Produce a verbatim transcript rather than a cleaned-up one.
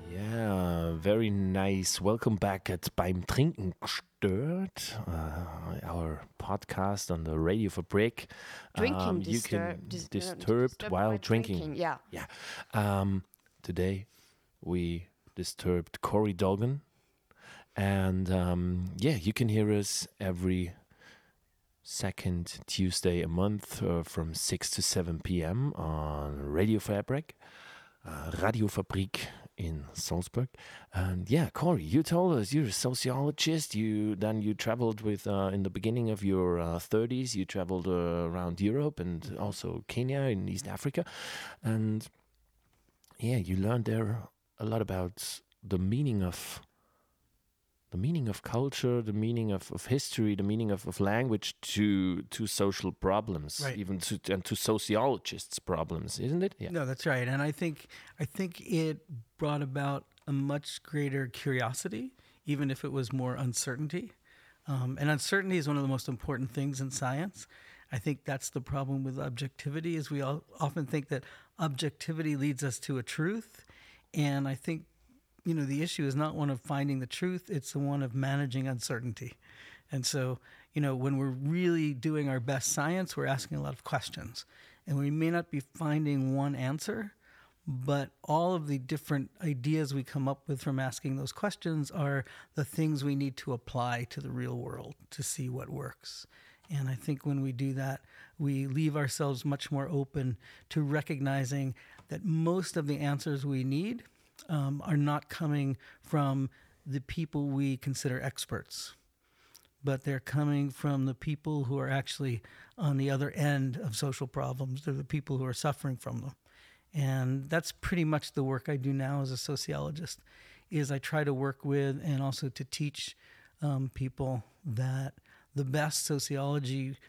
Yeah, very nice. Welcome back at Beim Trinken gestört, uh, our podcast on the Radio Fabrik. Drinking Um, you disturb- can dis- uh, disturbed, disturbed while while drinking. drinking, yeah. yeah. Um, today we disturbed Corey Dolgan, and um, yeah, you can hear us every second Tuesday a month uh, from six to seven p.m. on Radio Fabrik. Uh, Radio Fabrik in Salzburg. And yeah, Corey, you told us you're a sociologist. You then you traveled with uh, in the beginning of your uh, thirties. You traveled uh, around Europe and also Kenya in East Africa, and yeah, you learned there a lot about the meaning of the meaning of culture, the meaning of, of history, the meaning of, of language to to social problems, Right. even to and to sociologists' problems, isn't it? Yeah. No, that's right. And I think I think it brought about a much greater curiosity, even if it was more uncertainty. Um, and uncertainty is one of the most important things in science. I think that's the problem with objectivity, is we all often think that objectivity leads us to a truth. And I think, you know, the issue is not one of finding the truth, it's the one of managing uncertainty. And so, you know, when we're really doing our best science, we're asking a lot of questions. And we may not be finding one answer, but all of the different ideas we come up with from asking those questions are the things we need to apply to the real world to see what works. And I think when we do that, we leave ourselves much more open to recognizing that most of the answers we need um, are not coming from the people we consider experts, but they're coming from the people who are actually on the other end of social problems. They're the people who are suffering from them. And that's pretty much the work I do now as a sociologist, is I try to work with and also to teach um, people that the best sociology